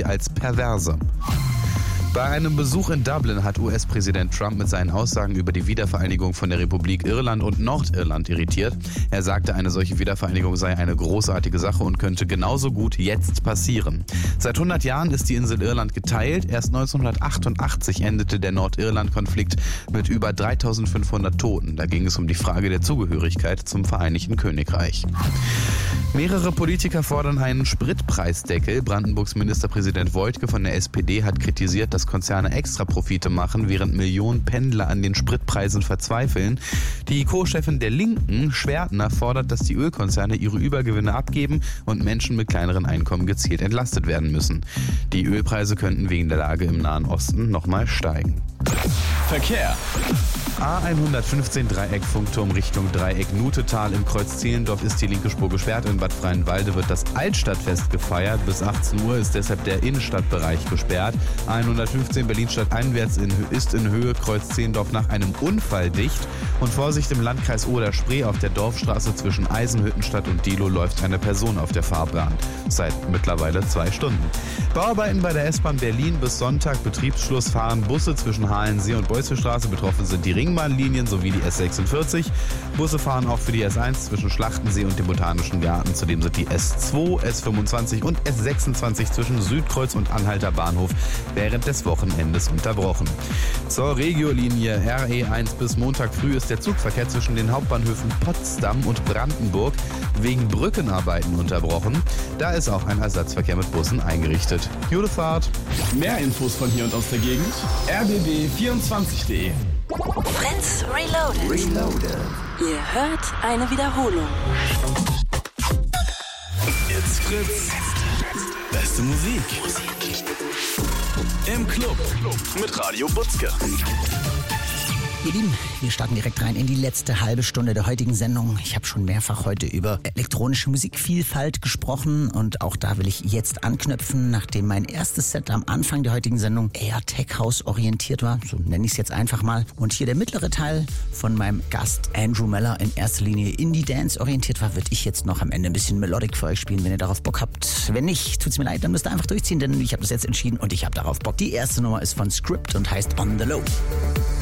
als perverse. Bei einem Besuch in Dublin hat US-Präsident Trump mit seinen Aussagen über die Wiedervereinigung von der Republik Irland und Nordirland irritiert. Er sagte, eine solche Wiedervereinigung sei eine großartige Sache und könnte genauso gut jetzt passieren. Seit 100 Jahren ist die Insel Irland geteilt. Erst 1988 endete der Nordirland-Konflikt mit über 3500 Toten. Da ging es um die Frage der Zugehörigkeit zum Vereinigten Königreich. Mehrere Politiker fordern einen Spritpreisdeckel. Brandenburgs Ministerpräsident Woidke von der SPD hat kritisiert, dass Konzerne Extraprofite machen, während Millionen Pendler an den Spritpreisen verzweifeln. Die Co-Chefin der Linken, Schwertner, fordert, dass die Ölkonzerne ihre Übergewinne abgeben und Menschen mit kleineren Einkommen gezielt entlastet werden müssen. Die Ölpreise könnten wegen der Lage im Nahen Osten nochmal steigen. Verkehr. A115 Dreieck Funkturm Richtung Dreieck Nutetal. Im Kreuz Zehlendorf ist die linke Spur gesperrt. In Bad Freienwalde wird das Altstadtfest gefeiert. Bis 18 Uhr ist deshalb der Innenstadtbereich gesperrt. A115 Berlin-Stadt einwärts ist in Höhe Kreuz Zehlendorf nach einem Unfall dicht. Und Vorsicht im Landkreis Oder-Spree, auf der Dorfstraße zwischen Eisenhüttenstadt und Diehlo läuft eine Person auf der Fahrbahn. Seit mittlerweile 2 Stunden. Bauarbeiten bei der S-Bahn Berlin bis Sonntag. Betriebsschluss fahren Busse zwischen Halensee und Beutzelstraße. Betroffen sind die Ringbahnlinien sowie die S46. Busse fahren auch für die S1 zwischen Schlachtensee und dem Botanischen Garten. Zudem sind die S2, S25 und S26 zwischen Südkreuz und Anhalter Bahnhof während des Wochenendes unterbrochen. Zur Regiolinie RE1 bis Montag früh ist der Zugverkehr zwischen den Hauptbahnhöfen Potsdam und Brandenburg wegen Brückenarbeiten unterbrochen. Da ist auch ein Ersatzverkehr mit Bussen eingerichtet. Gute Fahrt! Mehr Infos von hier und aus der Gegend? rbb24.de. Fritz Reloaded. Ihr hört eine Wiederholung. It's Fritz. Beste Musik. Im Club mit Radio Butzke. Ihr Lieben, wir starten direkt rein in die letzte halbe Stunde der heutigen Sendung. Ich habe schon mehrfach heute über elektronische Musikvielfalt gesprochen und auch da will ich jetzt anknüpfen, nachdem mein erstes Set am Anfang der heutigen Sendung eher Tech House orientiert war, so nenne ich es jetzt einfach mal. Und hier der mittlere Teil von meinem Gast Andrew Meller in erster Linie Indie Dance orientiert war, würde ich jetzt noch am Ende ein bisschen Melodic für euch spielen, wenn ihr darauf Bock habt. Wenn nicht, tut's mir leid, dann müsst ihr einfach durchziehen, denn ich habe das jetzt entschieden und ich habe darauf Bock. Die erste Nummer ist von Script und heißt On The Low.